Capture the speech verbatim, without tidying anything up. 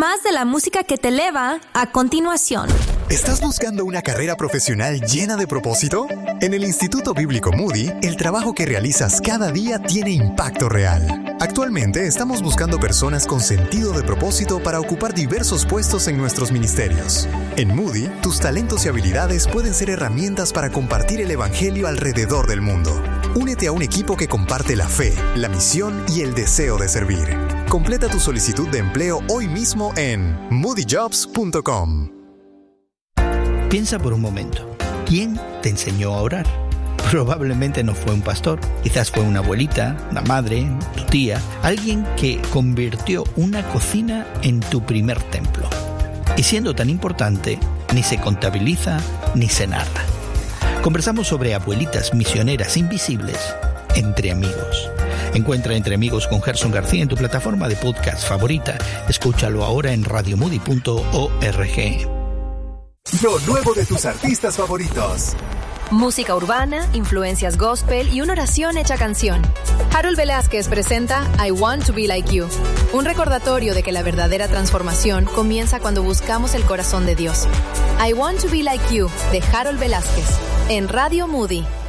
Más de la música que te eleva a continuación. ¿Estás buscando una carrera profesional llena de propósito? En el Instituto Bíblico Moody, el trabajo que realizas cada día tiene impacto real. Actualmente estamos buscando personas con sentido de propósito para ocupar diversos puestos en nuestros ministerios. En Moody, tus talentos y habilidades pueden ser herramientas para compartir el evangelio alrededor del mundo. Únete a un equipo que comparte la fe, la misión y el deseo de servir. Completa tu solicitud de empleo hoy mismo en moody jobs punto com. Piensa por un momento, ¿quién te enseñó a orar? Probablemente no fue un pastor, quizás fue una abuelita, una madre, tu tía, alguien que convirtió una cocina en tu primer templo. Y siendo tan importante, ni se contabiliza ni se narra. Conversamos sobre abuelitas misioneras invisibles entre amigos. Encuentra Entre Amigos con Gerson García en tu plataforma de podcast favorita. Escúchalo ahora en radio moody punto org. Lo nuevo de tus artistas favoritos. Música urbana, influencias gospel y una oración hecha canción. Harold Velázquez presenta I Want to Be Like You, un recordatorio de que la verdadera transformación comienza cuando buscamos el corazón de Dios. I Want to Be Like You, de Harold Velázquez, en Radio Moody.